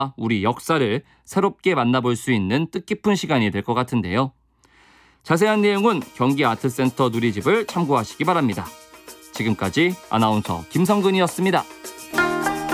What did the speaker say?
우리 역사를 새롭게 만나볼 수 있는 뜻깊은 시간이 될 것 같은데요. 자세한 내용은 경기 아트센터 누리집을 참고하시기 바랍니다. 지금까지 아나운서 김성근이었습니다.